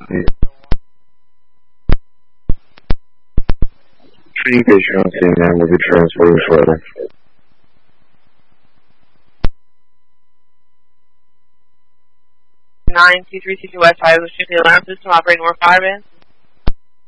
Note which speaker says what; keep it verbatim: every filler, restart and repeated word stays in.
Speaker 1: Treating patient on scene nine will be transporting further.
Speaker 2: nine two three two West Highway, the alarm system operating more fireband.